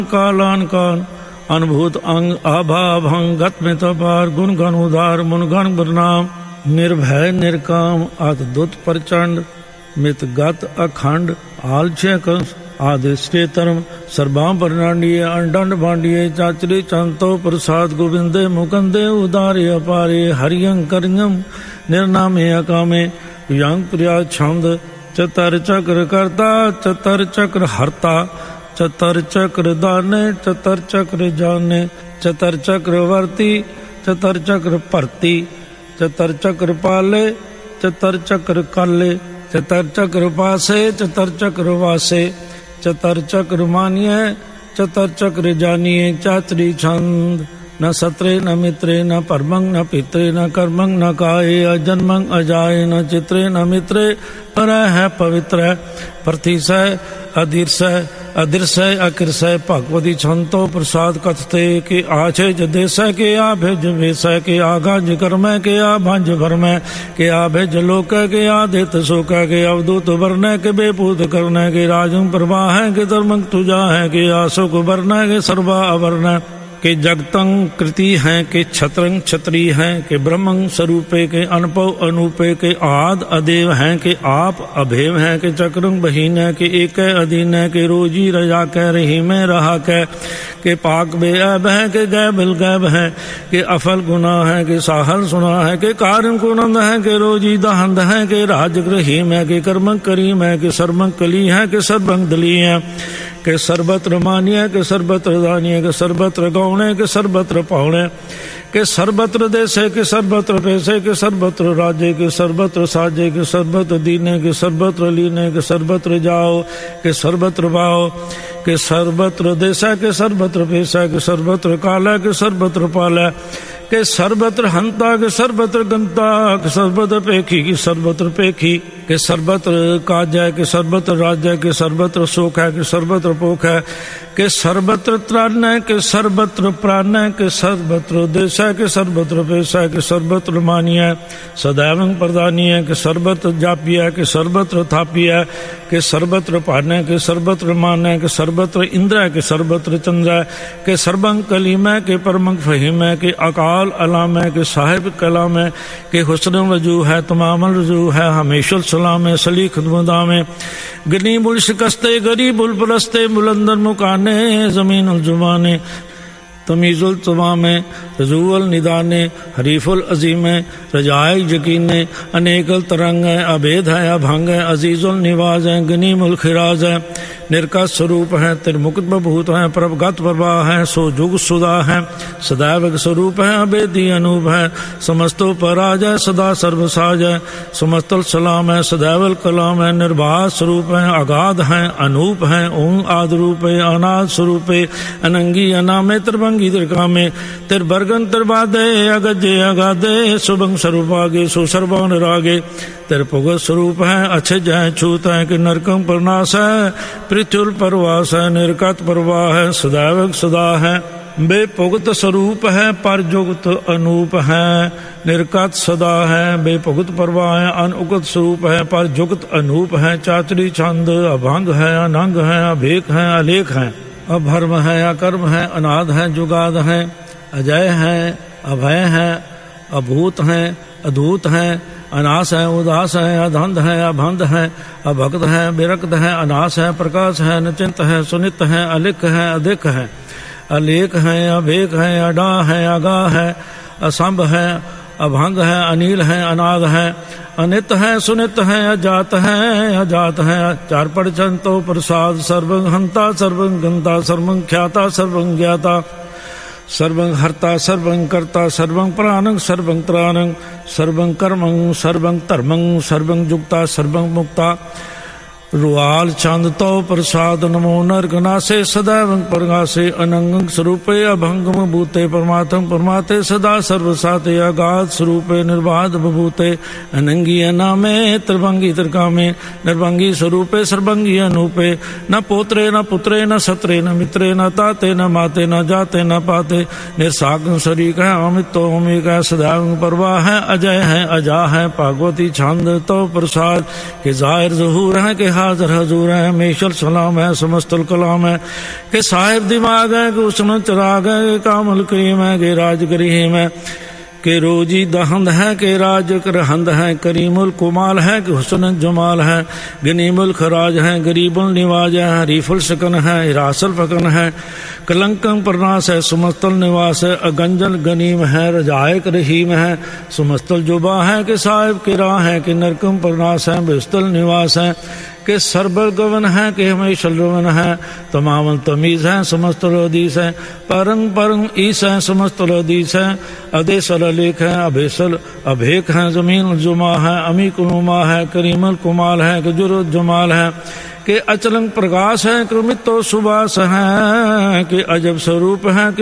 कालान कान अनुभूत अंग आभा भंग गत में तपार गुण गण उदार मुन गण बरनाम निर्भय निर्काम अत दुत प्रचंड मित गत अखंड आलछय कंस आदिष्टे तरम सर्वां परनांडिये अंडंड भांडिये चाचरी चंतो प्रसाद गोविंदे मुकंदे उदारे अपारे हरियं करियं निर्नामे अकामे यंग प्रिया छंद चतर चक्र करता चतर चक्र हरता चतर चक्र दाने चतर चक्र जाने चतर चक्रवर्ती चतर चक्र भरती चतर चक्र पाले चतर चक्र काले चतर चक्र पासे चतर चक्र वासे चतर चक्र मानिए चतर चक्र जानिए चाचरी छंद न सत्रे न मित्रे न परमंग न पित्रे न कर्मंग न काये अजन्मंग अजाये न चित्रे न मित्रे पर है पवित्र प्रथिसय अधीर्षय अदृश्य अकृषय भगवती छंतो प्रसाद कथते के आछे जदेशय के आ भेज वेशय के आगाज कर्मय के आ भंज भरमय के आ भेज लोकय के आदित शोकय के अवधूत वर्णय के बेपूत कर्णय के राजं प्रवाह के धर्मं तुजा है के आशोक वर्णय के सर्वा अवर्ण के जगतंग कृति हैं के छत्रंग छत्री हैं के ब्रह्मंग स्वरूपे के अनपव अनूपे के आद अदेव हैं के आप अभेव हैं के चक्रंग बहीन है के एक अधीन है के रोजी रजा कह रही में रहा कह के पाक बेअब है के गै बिल गैब है के अफल गुना है के साहल सुना है के कारण कुनंद है के रोजी दहंद है के राजग्रहीम है के कर्मंग करीम है के सर्वंग कली है के सर्वंग दली है के सर्वत्र मानिय के सर्वत्र दानिय के सर्वत्र गौणे के सर्वत्र पावणे के सर्वत्र देशे के सर्वत्र पैसे के सर्वत्र राजे के सर्वत्र साजे के सर्वत्र दीने के सर्वत्र लीने के सर्वत्र जाओ के सर्वत्र भाओ के सर्वत्र देशा के सर्वत्र पैसा के सर्वत्र काला के सर्वत्र पाला के सर्वत्र हंता के सर्वत्र गंता के सर्वत्र पेखी की सर्वत्र पेखी के सर्वत्र काजय के सर्वत्र राज्य के सर्वत्र शोक है के सर्वत्र पोख है के सर्वत्र त्राण है के सर्वत्र प्राण है के सर्वत्र देश है के सर्वत्र पैसा के सर्वत्र मानिय सदैव प्रदानी है के सर्वत्र जापी है के सर्वत्र थापी है के सर्वत्र पान है के सर्वत्र मान है के सर्वत्र इंद्र है के सर्वत्र चंद्र है के सर्वंग कलीम है के परमंग फहीम है के अकाल अलाम है के साहिब कलाम है के हुस्न वजू है तमामल रजू है हमेशा सलाम है सलीख मुदा में गनी बुल शिकस्ते गरीब उल परस्ते बुलंदर मुकाने जमीन उल जुबाने तमीजुल तमामे रजूअल निदाने हरीफुल अजीमे रजाए यकीने अनेकल तरंग है अभेद है अभंग है अजीजुल निवाज है गनीमुल खिराज है निर्का स्वरूप है तिरमुक्त बभूत है प्रभगत प्रभा है सो जुग सुदा है सदैव स्वरूप है अभेदी अनूप है समस्तो पराज है सदा सर्वसाज है समस्तल सलाम है सदैवल कलाम है निर्बाध स्वरूप है अगाध है अनूप है ओं आद रूप है अनाद स्वरूप है अनंगी अनामे त्रिभंगी त्रिकामे तिरबर्गन तिरबादे अगजे अगाधे शुभंग स्वरूपागे सुसर्वान रागे तिरपुग स्वरूप है अच्छे जय छूत है कि नरकम प्रनाश है पृथ्वी परवास है निर्कत प्रवाह है सदैव सदा है बेपुगत स्वरूप है परजुगत अनूप है निर्कत सदा है बेपुगत प्रवाह है अनुगत स्वरूप है परजुगत अनूप है चाचरी छंद अभंग है अनंग है अभेक है अलेख है अभर्म है अकर्म है अनाद है जुगाद है अजय है अभय है अभूत है अधूत है अनास है उदास है अधंध है अभंध है अभक्त है विरक्त है अनास है प्रकाश है नचिंत है सुनित है अलिख है अधिक है अलेख है अभेक है अडा है अगा है असंभ है अभंग है अनिल है अनाद है अनित है सुनित है अजात है चार परचंतो प्रसाद सर्वं हंता सर्वं गंता सर्वं ख्याता सर्वं ज्ञाता सर्वं हर्ता सर्वं कर्ता सर्वं प्राणं सर्वं त्राणं सर्वं कर्मं सर्वं धर्मं सर्वं जुक्ता सर्वं मुक्ता रुआल चांद तो प्रसाद नमो नरगनासे सदैव परगासे अनंग स्वरूपे अभंगम भूते परमात्म परमाते सदा सर्वसाते अगाध स्वरूपे निर्बाध बभूते अनंगी अनामे त्रिभंगी त्रिकामे निर्भंगी स्वरूपे सर्वंगी अनूपे न पोत्रे न पुत्रे न सत्रे न मित्रे न ताते न माते न जाते न पाते निर्साग शरीक है अमित तो अमिक है सदैव परवाह है अजय है अजा है भागवती छंद तो प्रसाद के जाहिर जहूर है के हाजर हजूर है, मेशल सलाम है, समस्तल कलाम है, के साहिब दिमाग है, कि उसने चिराग है, के कामल करीम है, के राज करीम है, के रोजी दहंद है, के राज करहंद है, करीमुल कुमाल है, कि हुस्न जमाल है, गनीमुल खराज है, गरीबुल निवाज है, हरीफुल सकन है, हिरासल फकन है, कलंकम परनास है, सुमस्तल निवास है, अगंजल गनीम है, रजायक रहीम है, सुमस्तल जुबा है, कि साहिब के राह है, कि नरकम परनास है, बेस्तल निवास है, के सरबर गवन है, कि हमेशल रवन है, तमाम तमीज़ है, समस्त हदीस है, परंग परंग ईस है, समस्त हदीस है, अदेसल अलेख है, अभेसल अभेक है, ज़मीन जुमा है, अमी कुनुमा है, करीमल कुमाल है, कि जुरुद जमाल है, कि अचलंग प्रकाश है, कि मित्तो सुबास है, कि अजब स्वरूप है, कि